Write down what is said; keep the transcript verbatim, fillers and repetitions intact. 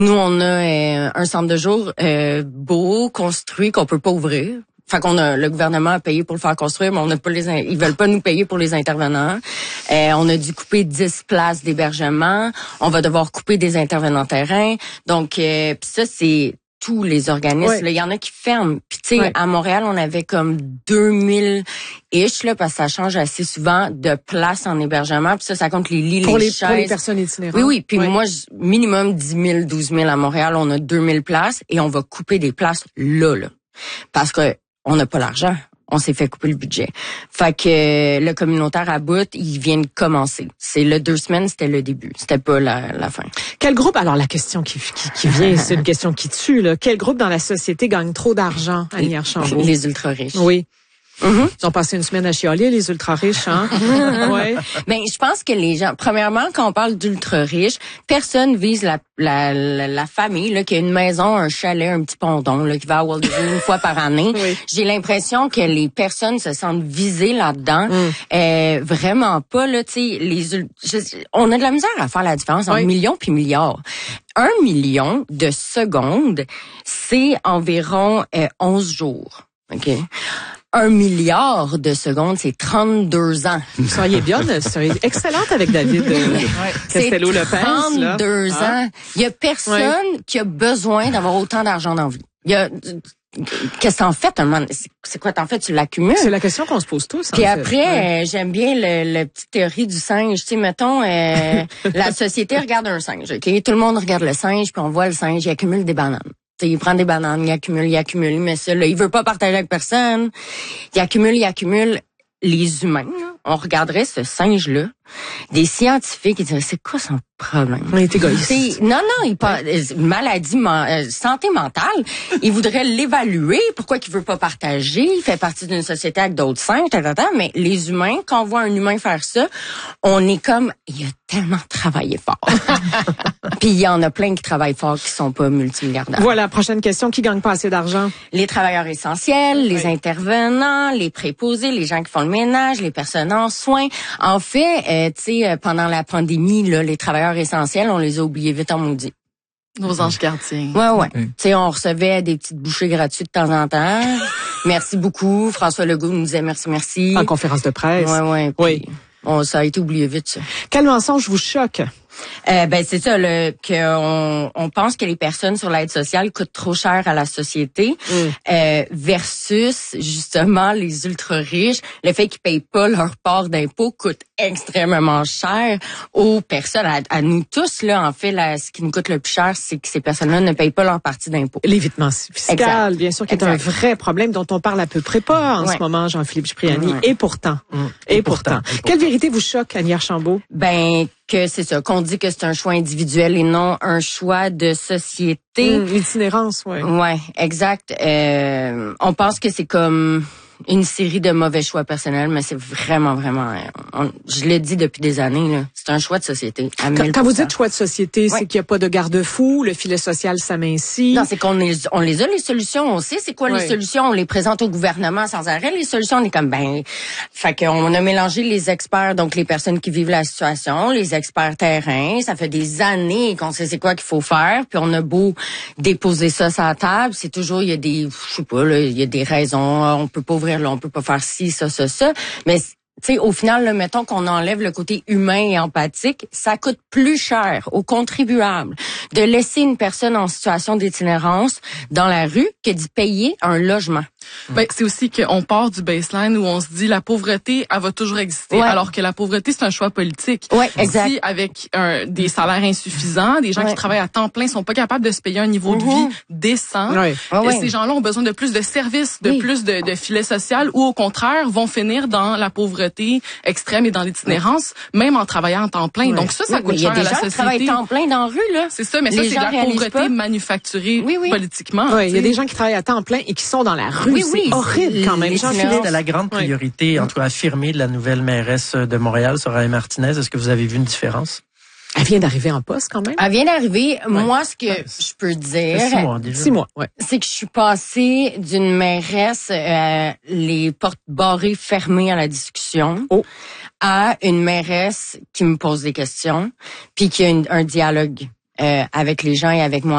Nous, on a euh, un centre de jour euh, beau, construit, qu'on peut pas ouvrir. Fait qu'on a, le gouvernement a payé pour le faire construire, mais on n'a pas les, ils veulent pas nous payer pour les intervenants. Euh, on a dû couper dix places d'hébergement. On va devoir couper des intervenants terrain. Donc, euh, pis ça, c'est tous les organismes. Ouais. Là, il y en a qui ferment. Puis tu sais, ouais. à Montréal, on avait comme deux mille ish là, parce que ça change assez souvent de places en hébergement. Puis ça, ça compte les lits, pour les, les chaises. Pour les personnes itinérantes. Oui, oui. Puis ouais. moi, minimum dix mille, douze mille à Montréal. On a deux mille places et on va couper des places là, là, parce que on n'a pas l'argent. On s'est fait couper le budget. Fait que le communautaire à bout, il vient de commencer. C'est le deux semaines, c'était le début. C'était pas la, la fin. Quel groupe, alors la question qui, qui, qui vient, c'est une question qui tue, là. Quel groupe dans la société gagne trop d'argent, Annie Archambault? Les ultra-riches. Oui. Mm-hmm. Ils ont passé une semaine à chialer, les ultra-riches, hein? ouais. Ben, je pense que les gens, premièrement, quand on parle d'ultra-riches, personne vise la, la, la, la famille, là, qui a une maison, un chalet, un petit ponton, là, qui va à Walt Disney une fois par année. Oui. J'ai l'impression que les personnes se sentent visées là-dedans. Mm. Euh, vraiment pas, là, tu sais, les, je, on a de la misère à faire la différence entre oui. millions puis milliards. Un million de secondes, c'est environ euh, onze jours. OK? Un milliard de secondes, c'est trente-deux ans. Vous seriez bien, vous seriez excellente avec David euh, Castello-Lopez. trente-deux là. ans. Il y a personne ouais. qui a besoin d'avoir autant d'argent dans la vie. Il y a... Qu'est-ce que t'en fais? C'est quoi t'en fais? Tu l'accumules? C'est la question qu'on se pose tous. Puis en après, fait. Ouais. euh, j'aime bien le, le petite théorie du singe. Tu sais, mettons, euh, la société regarde un singe. Ok, tout le monde regarde le singe, puis on voit le singe, il accumule des bananes. T'sais, il prend des bananes, il accumule, il accumule, mais ça, là, il veut pas partager avec personne. Il accumule, il accumule. Les humains, là, on regarderait ce singe-là, des scientifiques, ils diraient, c'est quoi son problème? On est égoïste. Non, non, il pas maladie, euh, santé mentale. Il voudrait l'évaluer. Pourquoi qu'il veut pas partager? Il fait partie d'une société avec d'autres singes, tata, mais les humains, quand on voit un humain faire ça, on est comme, il a tellement travaillé fort. Puis il y en a plein qui travaillent fort qui sont pas multimilliardaires. Voilà, prochaine question. Qui gagne pas assez d'argent? Les travailleurs essentiels, les oui. intervenants, les préposés, les gens qui font le ménage, les personnes en soins. En fait, euh, tu sais, pendant la pandémie, là, les travailleurs essentiels, on les a oubliés vite en maudit. Nos anges gardiens. Ouais, ouais. Mm. Tu sais, on recevait des petites bouchées gratuites de temps en temps. Merci beaucoup. François Legault nous disait merci, merci. En conférence de presse. Ouais, ouais. Oui. On, ça a été oublié vite, ça. Quel mensonge vous choque? Euh, ben c'est ça, le qu'on on pense que les personnes sur l'aide sociale coûtent trop cher à la société, mm. euh, versus justement les ultra riches. Le fait qu'ils payent pas leur part d'impôt coûte extrêmement cher aux personnes, à, à nous tous là. En fait, là, ce qui nous coûte le plus cher, c'est que ces personnes-là ne payent pas leur partie d'impôt. L'évitement fiscal, exact. Bien sûr, qui est exact. Un vrai problème dont on parle à peu près pas en ouais. ce moment, Jean-Philippe Cipriani. Ouais. Et pourtant, mm. et, et pourtant. pourtant, quelle vérité vous choque, Annie Archambault? Ben que c'est ça, qu'on dit que c'est un choix individuel et non un choix de société. Mmh, l'itinérance, ouais. Ouais, exact. Euh, on pense que c'est comme une série de mauvais choix personnels, mais c'est vraiment, vraiment... On, je l'ai dit depuis des années, là, c'est un choix de société. À quand, quand vous dites choix de société, ouais. c'est qu'il n'y a pas de garde-fou, le filet social s'amincit. Non, c'est qu'on les, on les a, les solutions. On sait c'est quoi ouais. les solutions. On les présente au gouvernement sans arrêt. Les solutions, on est comme, ben... Fait qu'on a mélangé les experts, donc les personnes qui vivent la situation, les experts terrain. Ça fait des années qu'on sait c'est quoi qu'il faut faire. Puis on a beau déposer ça sur la table, c'est toujours, il y a des... Je sais pas, là, il y a des raisons. On peut pas ouvrir là, on peut pas faire ci, ça, ça, ça. Mais tu sais, au final, là, mettons qu'on enlève le côté humain et empathique, ça coûte plus cher aux contribuables de laisser une personne en situation d'itinérance dans la rue que d'y payer un logement. Ben, c'est aussi qu'on part du baseline où on se dit la pauvreté, elle va toujours exister, ouais. alors que la pauvreté, c'est un choix politique. Ouais, exact. Si avec un, des salaires insuffisants, des gens ouais. qui travaillent à temps plein sont pas capables de se payer un niveau mm-hmm. de vie décent, ouais. Ouais. ces gens-là ont besoin de plus de services, de oui. plus de, de filets social, ou au contraire, vont finir dans la pauvreté extrême et dans l'itinérance, même en travaillant en temps plein. Ouais. Donc ça, ça oui, coûte cher à la société. Il y a des gens qui travaillent temps plein dans la rue, là. C'est ça, mais ça, c'est de la pauvreté pas. manufacturée oui, oui. politiquement. Oui, il y a des gens qui travaillent à temps plein et qui sont dans la rue. Oui, oui, c'est horrible quand même. C'était la grande priorité, oui. en tout cas affirmée, de la nouvelle mairesse de Montréal, Soraya Martinez. Est-ce que vous avez vu une différence? Elle vient d'arriver en poste quand même. Elle vient d'arriver. Ouais. Moi, ce que ouais. je peux dire, six mois, déjà. Six mois, ouais. c'est que je suis passée d'une mairesse euh, les portes barrées fermées à la discussion oh. à une mairesse qui me pose des questions, puis qui a une, un dialogue euh, avec les gens et avec moi.